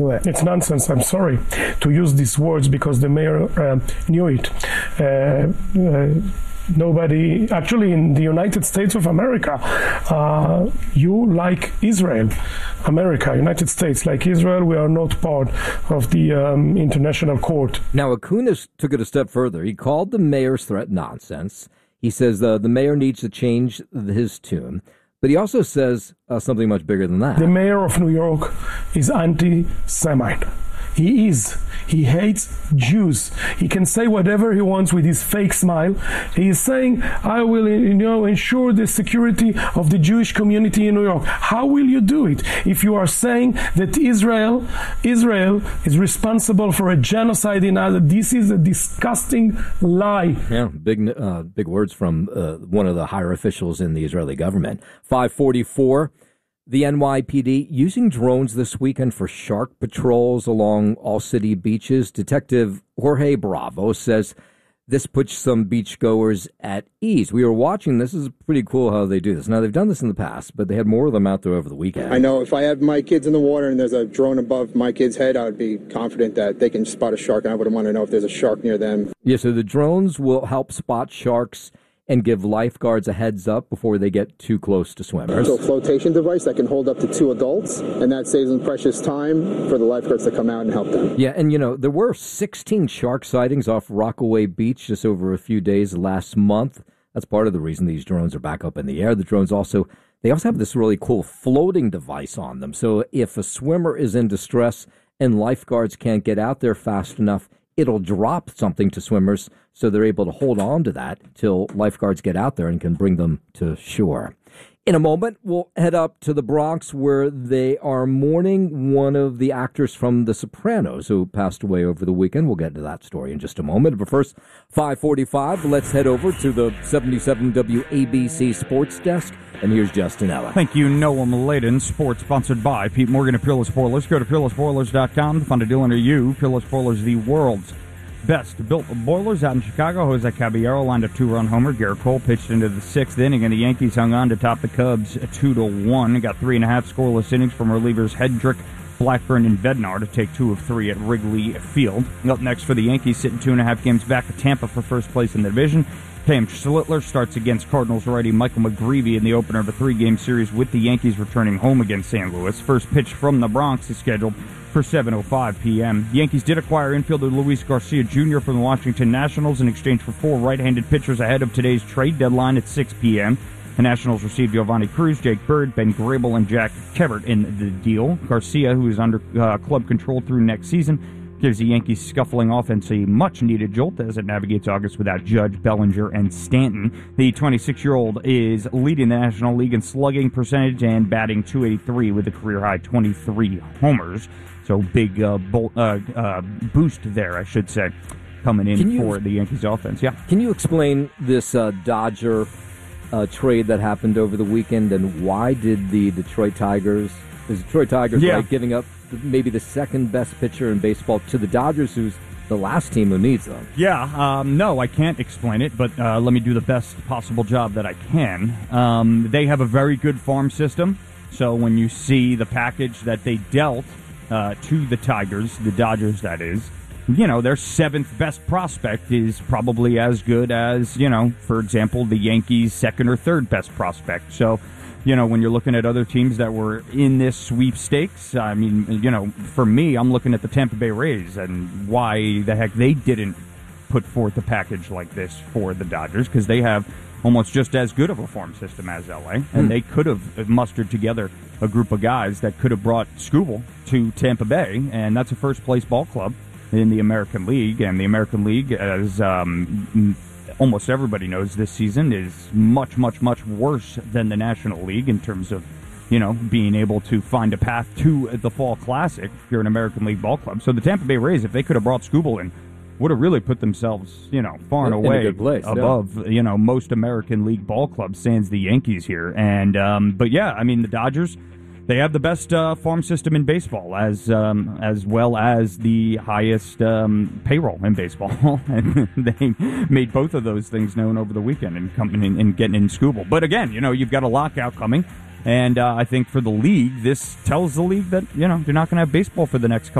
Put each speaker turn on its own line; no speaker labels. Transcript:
It's nonsense. I'm sorry to use these words because the mayor knew it. Nobody, actually, in the United States of America, you like Israel. America, United States, like Israel, we are not part of the international court.
Now, Acuña took it a step further. He called the mayor's threat nonsense. He says the mayor needs to change his tune. But he also says something much bigger than that.
The mayor of New York is anti-Semite. He is. He hates Jews. He can say whatever he wants with his fake smile. He is saying, I will, ensure the security of the Jewish community in New York. How will you do it if you are saying that Israel is responsible for a genocide in Gaza? This is a disgusting lie.
Yeah, big words from one of the higher officials in the Israeli government. 544. The NYPD using drones this weekend for shark patrols along all city beaches. Detective Jorge Bravo says this puts some beachgoers at ease. We were watching. This is pretty cool how they do this. Now, they've done this in the past, but they had more of them out there over the weekend.
I know if I have my kids in the water and there's a drone above my kid's head, I would be confident that they can spot a shark, and I wouldn't want to know if there's a shark near them.
Yeah, so the drones will help spot sharks and give lifeguards a heads up before they get too close to swimmers.
So a flotation device that can hold up to 2 adults, and that saves them precious time for the lifeguards to come out and help them.
Yeah, and there were 16 shark sightings off Rockaway Beach just over a few days last month. That's part of the reason these drones are back up in the air. The drones also have this really cool floating device on them. So if a swimmer is in distress and lifeguards can't get out there fast enough, it'll drop something to swimmers so they're able to hold on to that till lifeguards get out there and can bring them to shore. In a moment, we'll head up to the Bronx where they are mourning one of the actors from The Sopranos who passed away over the weekend. We'll get to that story in just a moment. But first, 5:45, let's head over to the 77 WABC Sports Desk. And here's Justin Ella.
Thank you, Noah Maladen. Sports sponsored by Pete Morgan at Peerless Boilers. Go to peerlessboilers.com to find a dealer near you. Peerless Boilers, the world's best built boilers out in Chicago. Jose Caballero lined a 2-run homer. Garrett Cole pitched into the 6th inning, and the Yankees hung on to top the Cubs 2-1. Got 3.5 scoreless innings from relievers Hedrick, Blackburn, and Bednar to take 2 of 3 at Wrigley Field. Up next for the Yankees, sitting 2.5 games back at Tampa for first place in the division. Cam Schlittler starts against Cardinals righty Michael McGreevy in the opener of a 3-game series with the Yankees returning home against St. Louis. First pitch from the Bronx is scheduled for 7:05 p.m. The Yankees did acquire infielder Luis Garcia Jr. from the Washington Nationals in exchange for 4 right-handed pitchers ahead of today's trade deadline at 6 p.m. The Nationals received Giovanni Cruz, Jake Bird, Ben Grable, and Jack Kevert in the deal. Garcia, who is under club control through next season, gives the Yankees' scuffling offense a much-needed jolt as it navigates August without Judge, Bellinger, and Stanton. The 26-year-old is leading the National League in slugging percentage and batting .283 with a career-high 23 homers. So big boost there, I should say, coming in for the Yankees' offense. Yeah.
Can you explain this Dodger trade that happened over the weekend, and why did the Detroit Tigers giving up maybe the second best pitcher in baseball to the Dodgers, who's the last team who needs them?
Yeah, no, I can't explain it, but let me do the best possible job that I can. They have a very good farm system, so when you see the package that they dealt to the Tigers, the Dodgers that is, their 7th best prospect is probably as good as, for example, the Yankees' 2nd or 3rd best prospect. So, when you're looking at other teams that were in this sweepstakes, I mean, for me, I'm looking at the Tampa Bay Rays and why the heck they didn't put forth a package like this for the Dodgers, because they have almost just as good of a farm system as LA, and they could have mustered together a group of guys that could have brought Skubal to Tampa Bay, and that's a first-place ball club in the American League, and the American League, as almost everybody knows this season, is much, much, much worse than the National League in terms of, being able to find a path to the Fall Classic if you're an American League ball club. So the Tampa Bay Rays, if they could have brought Skubal in, would have really put themselves, far and away above, most American League ball clubs, sans the Yankees here. And, but yeah, I mean, the Dodgers, they have the best farm system in baseball, as well as the highest payroll in baseball, and they made both of those things known over the weekend and getting in Skubal. But again, you've got a lockout coming. And I think for the league, this tells the league that, they're not going to have baseball for the next couple